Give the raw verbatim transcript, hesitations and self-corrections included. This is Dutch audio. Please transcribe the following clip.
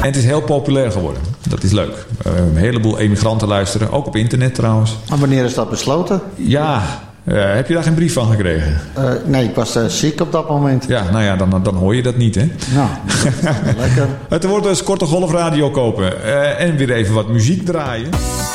het is heel populair geworden. Dat is leuk. Uh, een heleboel emigranten luisteren. Ook op internet trouwens. Maar wanneer is dat besloten? Ja, uh, heb je daar geen brief van gekregen? Uh, nee, ik was uh, ziek op dat moment. Ja, nou ja, dan, dan hoor je dat niet, hè? Nou, lekker. Het wordt dus korte golfradio kopen. Uh, en weer even wat muziek draaien.